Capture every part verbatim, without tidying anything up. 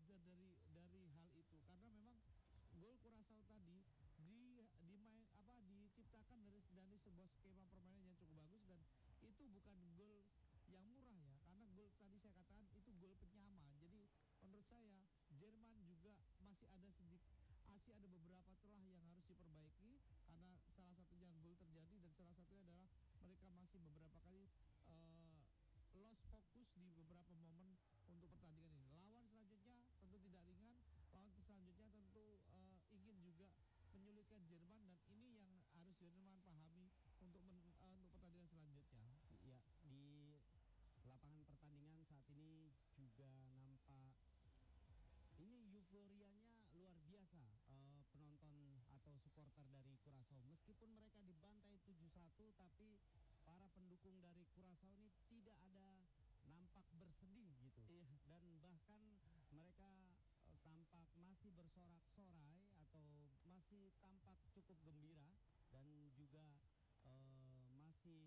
belajar dari dari hal itu karena memang gol Curaçao tadi di di main apa diciptakan dari dari sebuah skema permainan yang cukup bagus dan itu bukan gol yang murah ya karena gol tadi saya katakan itu gol penyama. Jadi menurut saya Jerman juga masih ada sedikit masih ada beberapa celah yang harus diperbaiki karena salah satunya gol terjadi dan salah satunya adalah mereka masih beberapa kali uh, lost fokus di beberapa momen untuk pertandingan ini. Lawan selanjutnya tentu tidak ringan, lawan selanjutnya tentu uh, ingin juga menyulitkan Jerman dan ini yang harus Jerman pahami untuk men, uh, untuk pertandingan selanjutnya. Ya, di lapangan pertandingan saat ini juga nampak ini euforianya luar biasa uh, penonton atau supporter dari Curaçao. Meskipun mereka dibantai tujuh satu tapi para pendukung dari Curaçao ini tidak ada nampak bersedih gitu. Iya. Dan bahkan mereka uh, tampak masih bersorak-sorai atau masih tampak cukup gembira dan juga uh, masih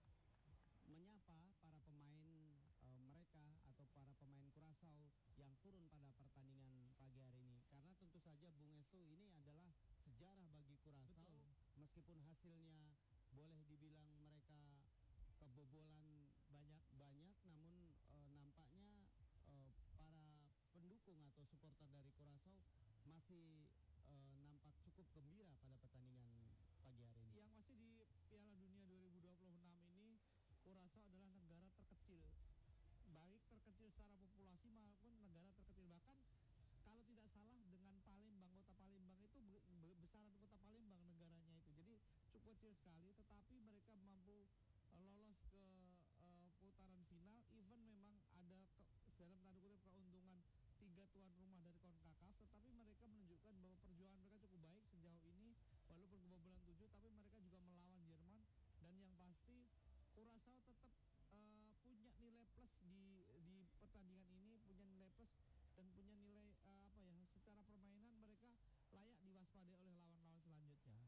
menyapa para pemain uh, mereka atau para pemain Curaçao yang turun pada pertandingan pagi hari ini. Karena tentu saja Bung Estu ini adalah sejarah bagi Curaçao. Meskipun hasilnya boleh dibilang mereka kebobolan banyak-banyak, namun uh, nampaknya uh, para pendukung atau supporter dari Curaçao masih uh, nampak cukup gembira pada pertandingan pagi hari ini. Yang masih di Piala Dunia dua ribu dua puluh enam ini Curaçao adalah negara terkecil, baik terkecil secara populasi maupun negara terkecil. Bahkan kalau tidak salah dengan Palembang, kota Palembang itu besaran kota Palembang negaranya itu. Jadi cukup kecil sekali, tetapi mereka mampu uh, lolos ke uh, putaran final. Even memang ada ke, dalam tanda kutip keuntungan tiga tuan rumah dari CONCACAF, tetapi mereka menunjukkan bahwa perjuangan mereka cukup baik sejauh ini. Walaupun kebobolan tujuh, tapi mereka juga melawan Jerman dan yang pasti Curaçao tetap uh, punya nilai plus di di pertandingan ini, punya nilai plus dan punya nilai uh, apa ya secara permainan mereka layak diwaspadai oleh lawan-lawan selanjutnya.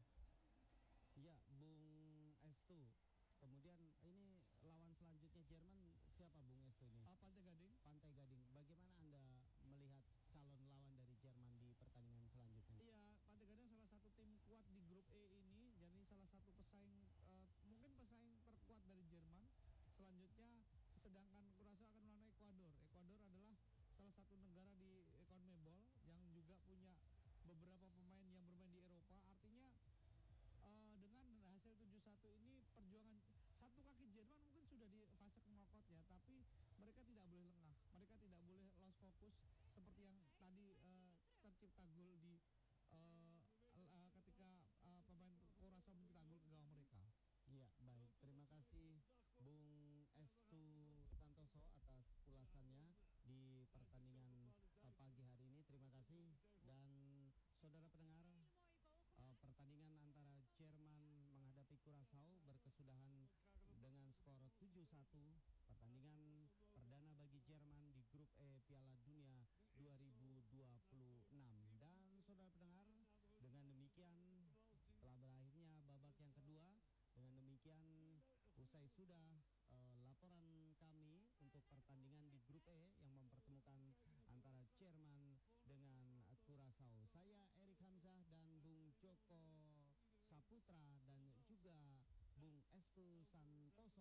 Ya, Bung Estu. Kemudian ini lawan selanjutnya Jerman siapa Bung Estu ini? Uh, Pantai Gading. Pantai Gading. Bagaimana Anda melihat calon lawan dari Jerman di pertandingan selanjutnya? Iya, Pantai Gading salah satu tim kuat di grup E ini, jadi salah satu pesaing uh, mungkin pesaing terkuat dari Jerman. Selanjutnya sedangkan Curaçao akan melawan Ekuador. Ekuador adalah salah satu negara di CONMEBOL yang juga punya beberapa pemain yang bermain di Eropa. Artinya uh, dengan hasil tujuh satu ini perjuangan satu kaki Jerman mungkin sudah di fase knockout ya, tapi mereka tidak boleh lengah. Mereka tidak boleh lost focus seperti yang tadi uh, tercipta gol di uh, uh, ketika uh, pemain Curaçao mencetak gol ke gawang mereka. Iya, baik. Terima kasih Bung Estu Santoso atas ulasannya di pertandingan uh, pagi hari ini. Terima kasih. Dan saudara pendengar, uh, pertandingan antara Jerman menghadapi Curaçao berkesudahan dengan skor tujuh satu. Pertandingan perdana bagi Jerman di grup E Piala Dunia dua ribu dua puluh enam. Dan saudara pendengar, dengan demikian telah berakhirnya babak yang kedua. Dengan demikian usai sudah uh, laporan kami untuk pertandingan di grup E yang mempertemukan antara Jerman dengan Curaçao. Saya Erik Hamzah dan Bung Joko Saputra dan juga Bung Estu Santoso